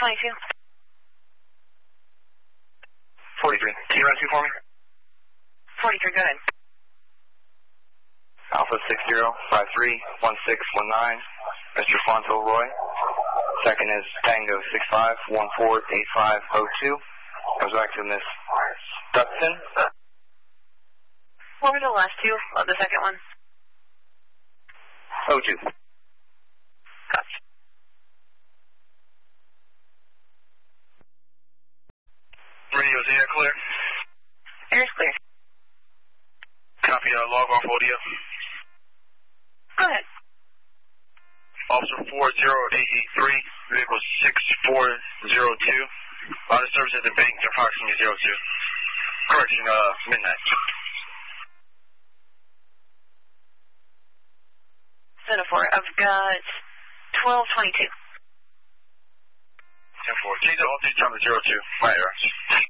22. 43. Can you run 2 for me? 43, go ahead. Alpha 60531619, Mr. Fonto Roy. Second is Tango 65148502. Comes back to Miss Dutton. What were the last two of the second one? 02. Gotcha. Radio's air clear. Air's clear. Copy log off audio. Go ahead. Officer 40883, vehicle 6402. Line of service at the bank, approximately 02. Correction, midnight. Center 4, I've got 1222. 10-4. Change the all these time to 02. My error.